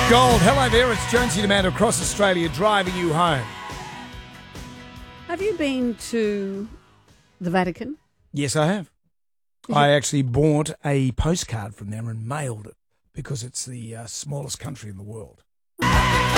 Gold. Hello there, it's Jonesy the Man across Australia driving you home. Have you been to the Vatican? Yes, I have. I actually bought a postcard from there and mailed it because it's the smallest country in the world.